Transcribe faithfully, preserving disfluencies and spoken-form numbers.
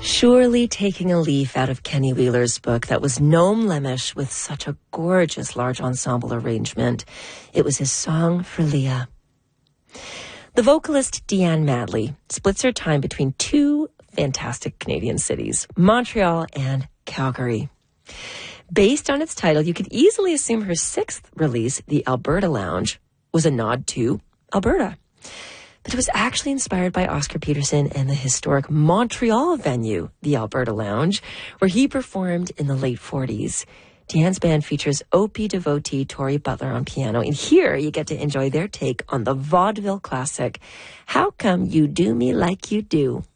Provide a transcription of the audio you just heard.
Surely taking a leaf out of Kenny Wheeler's book, that was Noam Lemish with such a gorgeous large ensemble arrangement. It was his song for Leah. The vocalist Deanne Madley splits her time between two fantastic Canadian cities, Montreal and Calgary. Based on its title, you could easily assume her sixth release, The Alberta Lounge, was a nod to Alberta. But it was actually inspired by Oscar Peterson and the historic Montreal venue, the Alberta Lounge, where he performed in the late forties. Deanne's band features Opie devotee Tori Butler on piano, and here you get to enjoy their take on the vaudeville classic, How Come You Do Me Like You Do?